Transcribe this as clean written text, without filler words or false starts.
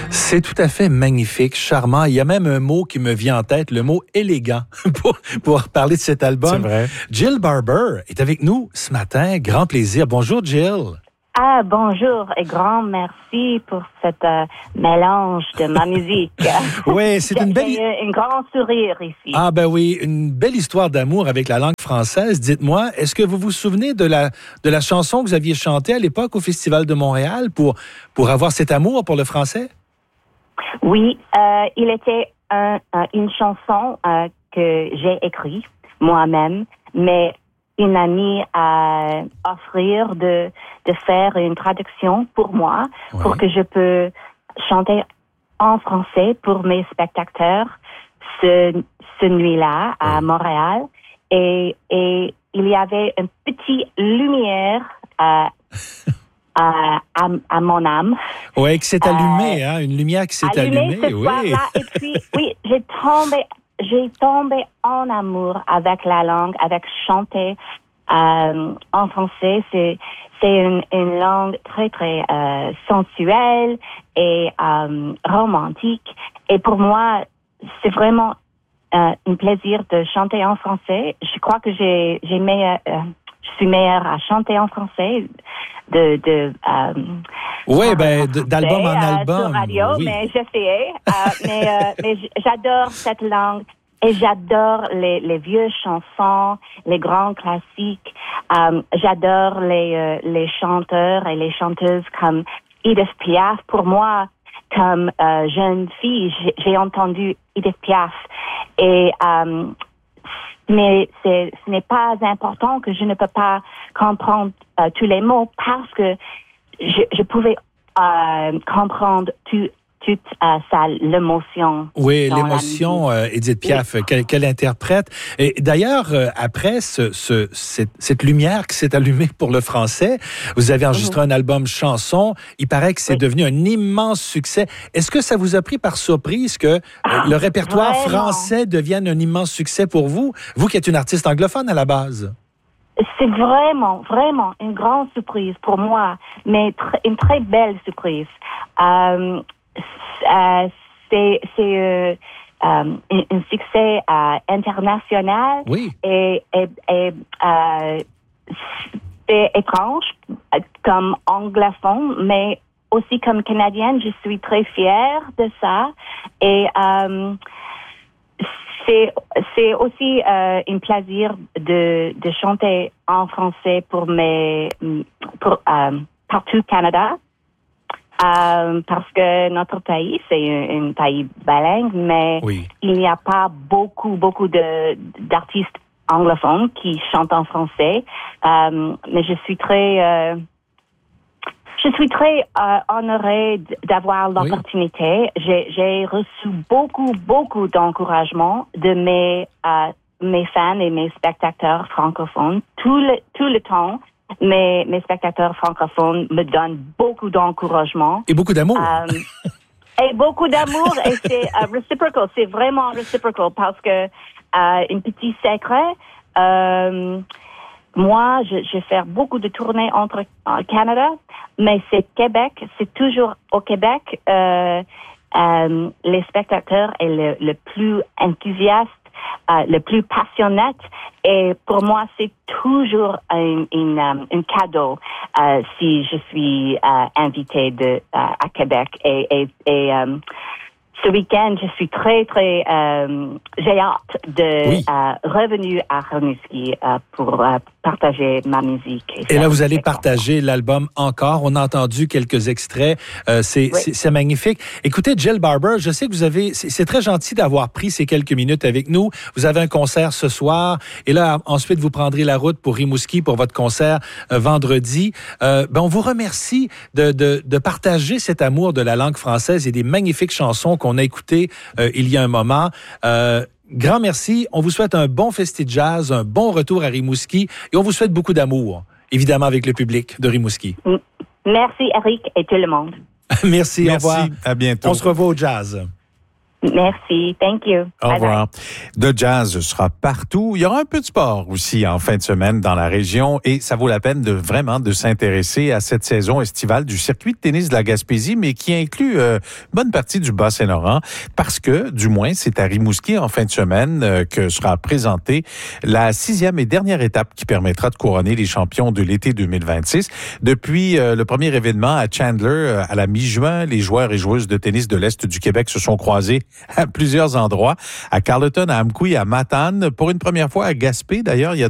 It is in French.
C'est tout à fait magnifique, charmant. Il y a même un mot qui me vient en tête, le mot élégant, pour parler de cet album. C'est vrai. Jill Barber est avec nous ce matin. Grand plaisir. Bonjour, Jill. Ah, bonjour et grand merci pour cet mélange de ma musique. Oui, c'est une belle... J'ai un grand sourire ici. Ah ben oui, une belle histoire d'amour avec la langue française. Dites-moi, est-ce que vous vous souvenez de la chanson que vous aviez chantée à l'époque au Festival de Montréal pour avoir cet amour pour le français? Oui, il était une chanson que j'ai écrite moi-même, mais une amie a offert de faire une traduction pour moi, oui, pour que je peux chanter en français pour mes spectateurs ce nuit-là à Montréal. Et il y avait une petite lumière à mon âme. Oui, qui s'est allumée, une lumière qui s'est allumée. Ce soir-là. Et puis, oui, j'ai tombé en amour avec la langue, avec chanter en français. C'est une langue très, très sensuelle et romantique. Et pour moi, c'est vraiment un plaisir de chanter en français. Je crois que je suis meilleure à chanter en français d'album en album. Sur radio, oui. Mais j'essayais. Mais j'adore cette langue et j'adore les vieux chansons, les grands classiques. J'adore les chanteurs et les chanteuses comme Edith Piaf. Pour moi, comme jeune fille, j'ai entendu Edith Piaf et mais ce n'est pas important que je ne peux pas comprendre tous les mots parce que je pouvais comprendre toute l'émotion. Oui, l'émotion, Edith Piaf, oui, qu'elle interprète. Et d'ailleurs, après cette lumière qui s'est allumée pour le français, vous avez enregistré un album chanson. Il paraît que c'est devenu un immense succès. Est-ce que ça vous a pris par surprise que le répertoire français devienne un immense succès pour vous? Vous qui êtes une artiste anglophone à la base. C'est vraiment, vraiment une grande surprise pour moi, mais une très belle surprise. C'est un succès international. Oui. Et c'est étrange comme anglophone, mais aussi comme Canadienne, je suis très fière de ça. Et c'est aussi un plaisir de chanter en français pour partout au Canada. Parce que notre pays, c'est un pays bilingue, mais oui, il n'y a pas beaucoup d'artistes anglophones qui chantent en français. Mais je suis très honorée d'avoir l'opportunité. Oui. J'ai reçu beaucoup d'encouragement de mes fans et mes spectateurs francophones tout le temps. Mes spectateurs francophones me donnent beaucoup d'encouragement. Et beaucoup d'amour. Et beaucoup d'amour, et c'est reciprocal. C'est vraiment reciprocal parce que, un petit secret, moi, je fais beaucoup de tournées entre Canada, mais c'est Québec, c'est toujours au Québec, les spectateurs est le plus enthousiaste, le plus passionné, et pour moi c'est toujours un cadeau si je suis invitée à Québec et ce week-end je suis très j'ai hâte de revenir à Rimouski pour partager ma musique. Et là vous allez partager l'album encore. On a entendu quelques extraits. C'est magnifique. Écoutez, Jill Barber, je sais que c'est très gentil d'avoir pris ces quelques minutes avec nous. Vous avez un concert ce soir et là ensuite vous prendrez la route pour Rimouski pour votre concert vendredi. On vous remercie de partager cet amour de la langue française et des magnifiques chansons qu'on a écoutées il y a un moment. Grand merci. On vous souhaite un bon festi de jazz, un bon retour à Rimouski et on vous souhaite beaucoup d'amour, évidemment, avec le public de Rimouski. Merci, Eric, et tout le monde. Merci, au revoir. À bientôt. On se revoit au jazz. Merci. Thank you. Au revoir. The Jazz sera partout. Il y aura un peu de sport aussi en fin de semaine dans la région et ça vaut la peine de s'intéresser à cette saison estivale du circuit de tennis de la Gaspésie, mais qui inclut une bonne partie du Bas-Saint-Laurent parce que, du moins, c'est à Rimouski en fin de semaine que sera présentée la 6e et dernière étape qui permettra de couronner les champions de l'été 2026. Depuis le premier événement à Chandler, à la mi-juin, les joueurs et joueuses de tennis de l'Est du Québec se sont croisés à plusieurs endroits, à Carleton, à Amqui, à Matane, pour une première fois à Gaspé, d'ailleurs, il y a